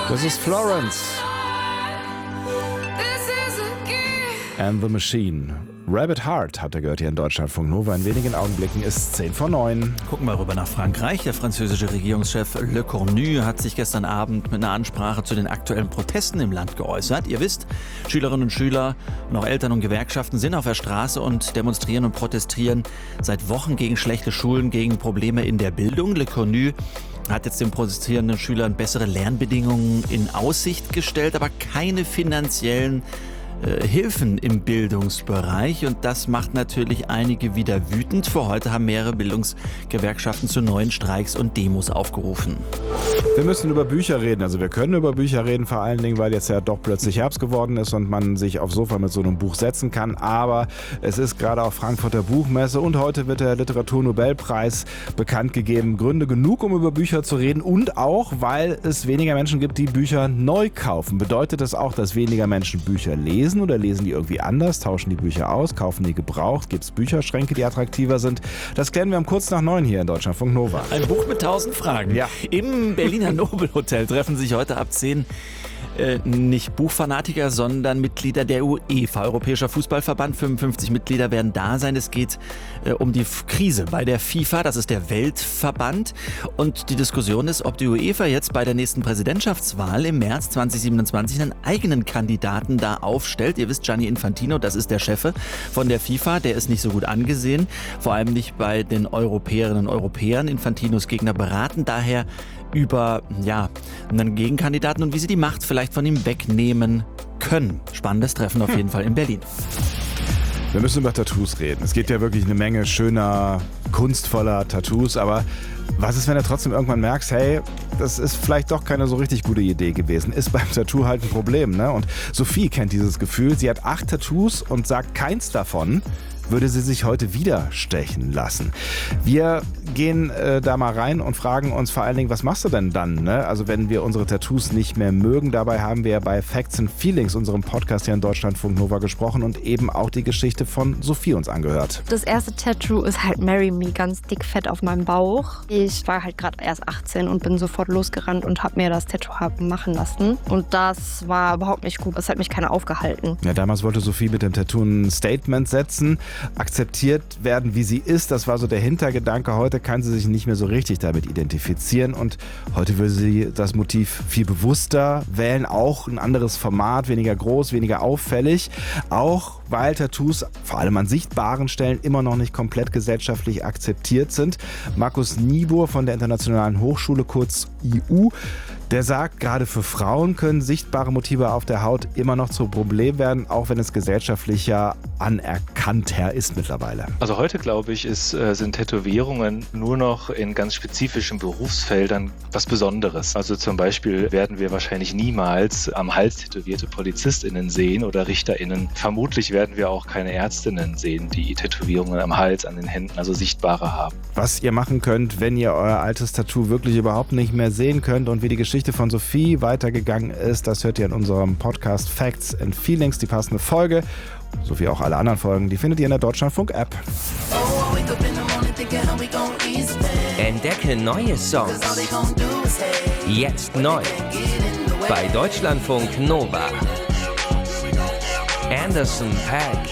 Das ist Florence and the Machine. Rabbit Heart hat er gehört hier in Deutschlandfunk Nova. In wenigen Augenblicken ist 10:09. Gucken wir rüber nach Frankreich. Der französische Regierungschef Le Cornu hat sich gestern Abend mit einer Ansprache zu den aktuellen Protesten im Land geäußert. Ihr wisst, Schülerinnen und Schüler und auch Eltern und Gewerkschaften sind auf der Straße und demonstrieren und protestieren seit Wochen gegen schlechte Schulen, gegen Probleme in der Bildung. Le Cornu hat jetzt den protestierenden Schülern bessere Lernbedingungen in Aussicht gestellt, aber keine finanziellen Hilfen im Bildungsbereich, und das macht natürlich einige wieder wütend. Für heute haben mehrere Bildungsgewerkschaften zu neuen Streiks und Demos aufgerufen. Wir müssen über Bücher reden, also wir können über Bücher reden, vor allen Dingen, weil jetzt ja doch plötzlich Herbst geworden ist und man sich aufs Sofa mit so einem Buch setzen kann, aber es ist gerade auch Frankfurter Buchmesse und heute wird der Literaturnobelpreis bekannt gegeben. Gründe genug, um über Bücher zu reden, und auch, weil es weniger Menschen gibt, die Bücher neu kaufen. Bedeutet das auch, dass weniger Menschen Bücher lesen? Oder lesen die irgendwie anders? Tauschen die Bücher aus? Kaufen die gebraucht? Gibt es Bücherschränke, die attraktiver sind? Das klären wir um kurz nach 9 hier in Deutschlandfunk Nova. Ein Buch mit 1000 Fragen. Ja. Im Berliner Nobelhotel treffen sich heute ab 10 nicht Buchfanatiker, sondern Mitglieder der UEFA, Europäischer Fußballverband. 55 Mitglieder werden da sein. Es geht um die Krise bei der FIFA, das ist der Weltverband. Und die Diskussion ist, ob die UEFA jetzt bei der nächsten Präsidentschaftswahl im März 2027 einen eigenen Kandidaten da aufstellt. Ihr wisst, Gianni Infantino, das ist der Chef von der FIFA, der ist nicht so gut angesehen, vor allem nicht bei den Europäerinnen und Europäern. Infantinos Gegner beraten daher über einen Gegenkandidaten und wie sie die Macht vielleicht von ihm wegnehmen können. Spannendes Treffen auf jeden Fall in Berlin. Wir müssen über Tattoos reden. Es gibt ja wirklich eine Menge schöner, kunstvoller Tattoos, aber was ist, wenn du trotzdem irgendwann merkst, hey, das ist vielleicht doch keine so richtig gute Idee gewesen. Ist beim Tattoo halt ein Problem, ne? Und Sophie kennt dieses Gefühl. Sie hat 8 Tattoos und sagt, keins davon würde sie sich heute wieder stechen lassen. Wir gehen da mal rein und fragen uns vor allen Dingen, was machst du denn dann? Ne? Also wenn wir unsere Tattoos nicht mehr mögen. Dabei haben wir bei Facts and Feelings, unserem Podcast hier in Deutschlandfunk Nova, gesprochen und eben auch die Geschichte von Sophie uns angehört. Das erste Tattoo ist halt Marry Me, ganz dick fett auf meinem Bauch. Ich war halt gerade erst 18 und bin sofort losgerannt und habe mir das Tattoo machen lassen. Und das war überhaupt nicht gut. Es hat mich keiner aufgehalten. Ja, damals wollte Sophie mit dem Tattoo ein Statement setzen, akzeptiert werden, wie sie ist. Das war so der Hintergedanke. Heute kann sie sich nicht mehr so richtig damit identifizieren und heute will sie das Motiv viel bewusster wählen. Auch ein anderes Format, weniger groß, weniger auffällig. Auch weil Tattoos vor allem an sichtbaren Stellen immer noch nicht komplett gesellschaftlich akzeptiert sind. Markus Niebuhr von der Internationalen Hochschule, kurz IU, der sagt, gerade für Frauen können sichtbare Motive auf der Haut immer noch zu Problem werden, auch wenn es gesellschaftlicher anerkannter ist mittlerweile. Also heute, glaube ich, sind Tätowierungen nur noch in ganz spezifischen Berufsfeldern was Besonderes. Also zum Beispiel werden wir wahrscheinlich niemals am Hals tätowierte PolizistInnen sehen oder RichterInnen. Vermutlich werden wir auch keine Ärztinnen sehen, die Tätowierungen am Hals, an den Händen, also sichtbare haben. Was ihr machen könnt, wenn ihr euer altes Tattoo wirklich überhaupt nicht mehr sehen könnt und wie die Geschichte von Sophie weitergegangen ist, das hört ihr in unserem Podcast Facts and Feelings, die passende Folge, sowie auch alle anderen Folgen, die findet ihr in der Deutschlandfunk-App. Entdecke neue Songs. Jetzt neu. Bei Deutschlandfunk Nova. Anderson .Paak